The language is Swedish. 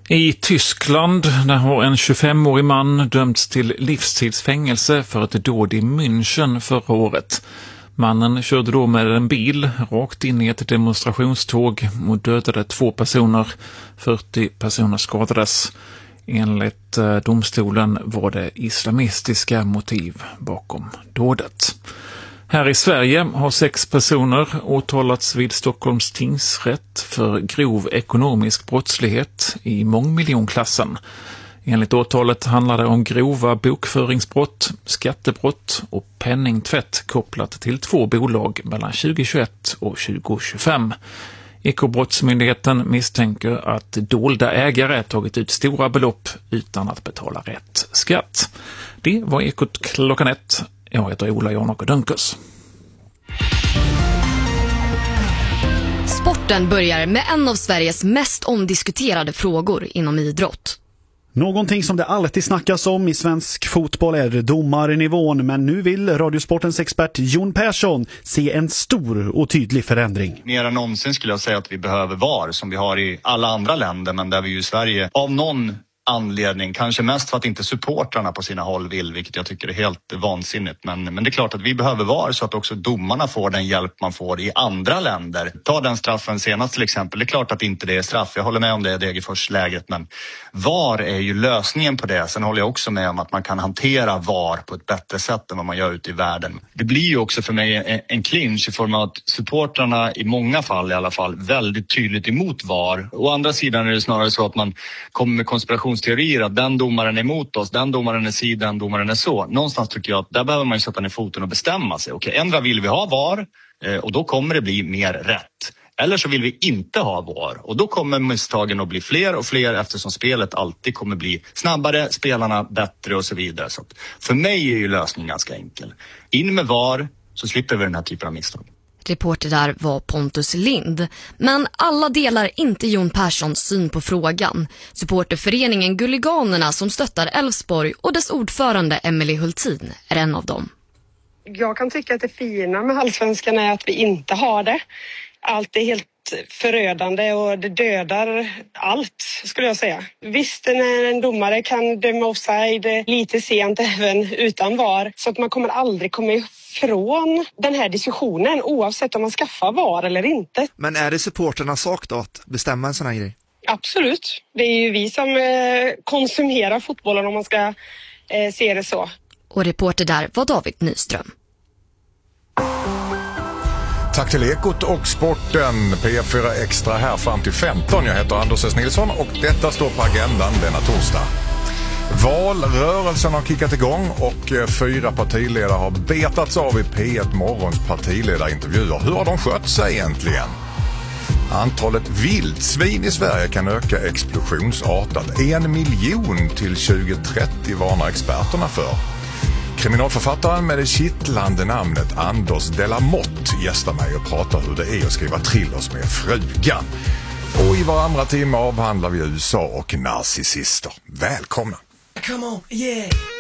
I Tyskland där har en 25-årig man dömts till livstidsfängelse för ett dåd i München förra året. Mannen körde då med en bil rakt in i ett demonstrationståg och dödade 2 personer. 40 personer skadades. Enligt domstolen var det islamistiska motiv bakom dådet. Här i Sverige har 6 personer åtalats vid Stockholms tingsrätt för grov ekonomisk brottslighet i mångmiljonklassen. Enligt åtalet handlar det om grova bokföringsbrott, skattebrott och penningtvätt kopplat till 2 bolag mellan 2021 och 2025. Ekobrottsmyndigheten misstänker att dolda ägare tagit ut stora belopp utan att betala rätt skatt. Det var Ekot klockan 1. Jag heter Ola Janok Dunkers. Sporten börjar med en av Sveriges mest omdiskuterade frågor inom idrott. Någonting som det alltid snackas om i svensk fotboll är domarnivån, men nu vill Radiosportens expert Jon Persson se en stor och tydlig förändring. Mer än någonsin skulle jag säga att vi behöver VAR som vi har i alla andra länder, men där vi ju i Sverige av någon anledning, kanske mest för att inte supportrarna på sina håll vill, vilket jag tycker är helt vansinnigt. Men det är klart att vi behöver VAR så att också domarna får den hjälp man får i andra länder. Ta den straffen senast till exempel. Det är klart att inte det är straff. Jag håller med om det Degerfors-läget, men VAR är ju lösningen på det. Sen håller jag också med om att man kan hantera VAR på ett bättre sätt än vad man gör ute i världen. Det blir ju också för mig en clinch i form av att supportrarna i många fall i alla fall väldigt tydligt emot VAR. Å andra sidan är det snarare så att man kommer med konspirationsteorier att den domaren är emot oss, den domaren är si, den domaren är så. Någonstans tycker jag att där behöver man ju sätta ner foten och bestämma sig. Okej, ändra vill vi ha VAR och då kommer det bli mer rätt. Eller så vill vi inte ha VAR och då kommer misstagen att bli fler och fler eftersom spelet alltid kommer bli snabbare, spelarna bättre och så vidare. Så att för mig är ju lösningen ganska enkel. In med VAR så slipper vi den här typen av misstag. Reporter där var Pontus Lind. Men alla delar inte Jon Perssons syn på frågan. Supporterföreningen Gulliganerna som stöttar Elfsborg och dess ordförande Emelie Hultin är en av dem. Jag kan tycka att det fina med allsvenskan är att vi inte har det. Allt är helt förödande och det dödar allt, skulle jag säga. Visst, när en domare kan döma offside lite sent även utan VAR, så att man kommer aldrig komma ifrån den här diskussionen oavsett om man skaffar VAR eller inte. Men är det supporternas sak då att bestämma en sån här grej? Absolut. Det är ju vi som konsumerar fotbollen om man ska se det så. Och reporter där var David Nyström. Tack till Ekot och Sporten. P4 Extra här fram till 15. Jag heter Anders S. Nilsson och detta står på agendan denna torsdag. Valrörelsen har kickat igång och 4 partiledare har betats av i P1 Morgons partiledarintervjuer. Hur har de skött sig egentligen? Antalet vildsvin i Sverige kan öka explosionsartat. 1 miljon till 2030 varnar experterna för. Kriminalförfattaren med det kittlande namnet Anders Delamotte gästar mig och pratar hur det är att skriva thrillers med frugan. Och i varandra timme avhandlar vi USA och narcissister. Välkomna! Come on, yeah!